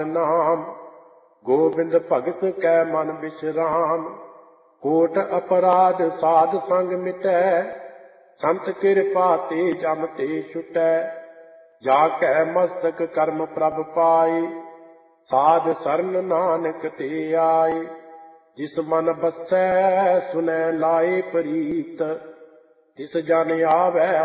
नाम गोबिंद भगत कै मन विश्राम। कोट अपराध साध संग मिटै संत कृपा ते जम ते छुटै। जाकै मस्तक कर्म प्रभ पाए साध सरन नानक ते आए। जिस मन बसै सुनै लाए प्रीत तिस जन आवे